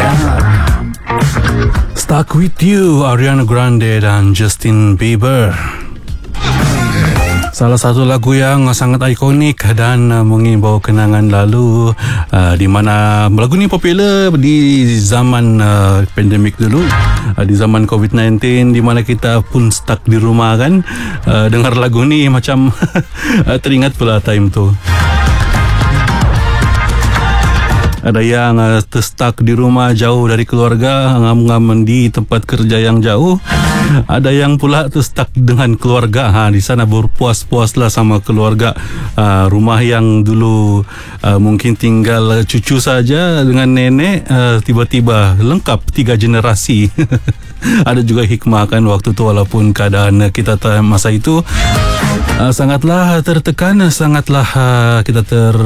Stuck With You, Ariana Grande dan Justin Bieber. Salah satu lagu yang sangat ikonik dan mengimbau kenangan lalu, di mana lagu ni popular di zaman pandemik dulu, di zaman COVID-19, di mana kita pun stuck di rumah kan. Dengar lagu ni macam teringat pula time tu. Ada yang terstuck di rumah jauh dari keluarga, ngam-ngam di tempat kerja yang jauh. Ada yang pula terstuck dengan keluarga. Di sana berpuas-puaslah sama keluarga. Rumah yang dulu mungkin tinggal cucu saja dengan nenek, tiba-tiba lengkap 3 generasi. Ada juga hikmah kan waktu tu, walaupun keadaan kita masa itu sangatlah tertekan, sangatlah kita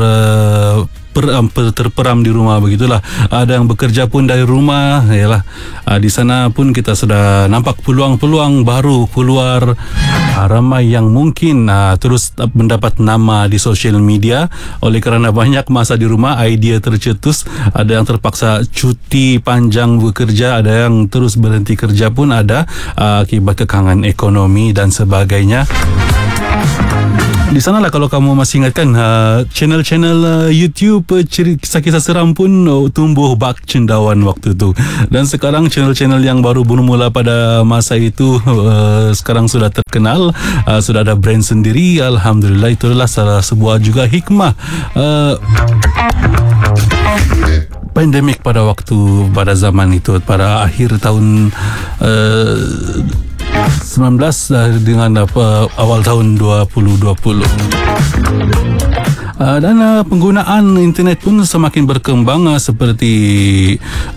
terperam di rumah, begitulah. Ada yang bekerja pun dari rumah, yalah. Di sana pun kita sudah nampak peluang-peluang baru keluar. Ramai yang mungkin terus mendapat nama di sosial media oleh kerana banyak masa di rumah, idea tercetus. Ada yang terpaksa cuti panjang bekerja, ada yang terus berhenti kerja pun ada, akibat kekangan ekonomi dan sebagainya. Di sanalah kalau kamu masih ingatkan, channel-channel YouTube kisah-kisah seram pun tumbuh bak cendawan waktu tu. Dan sekarang channel-channel yang baru bermula pada masa itu sekarang sudah terkenal, sudah ada brand sendiri. Alhamdulillah, itulah salah sebuah juga hikmah pandemik pada zaman itu, pada akhir tahun 19 dengan awal tahun 2020. Dan penggunaan internet pun semakin berkembang, seperti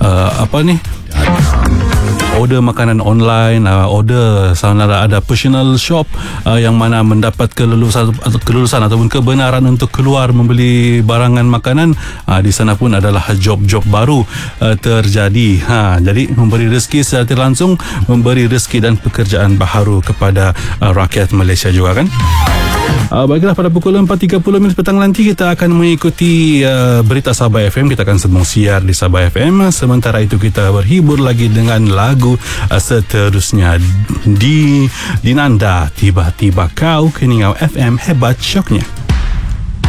order makanan online, order sana ada personal shop, yang mana mendapat kelulusan ataupun kebenaran untuk keluar membeli barangan makanan. Di sana pun adalah job-job baru terjadi. Jadi memberi rezeki secara langsung, memberi rezeki dan pekerjaan baharu kepada rakyat Malaysia juga kan. Baiklah, pada pukul 4.30 petang nanti kita akan mengikuti berita Sabah FM. Kita akan sambung siar di Sabah FM. Sementara itu kita berhibur lagi dengan lagu seterusnya di Dinanda, Tiba-Tiba Kau, Keningau FM, hebat syoknya.